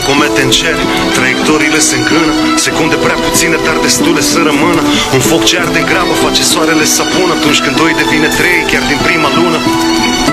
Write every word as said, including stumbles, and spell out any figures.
comete în cer, traiectoriile se încână, secunde prea puține, dar destule să rămână. Un foc ce arde grabă face soarele să apună, atunci când doi devine trei chiar din prima lună.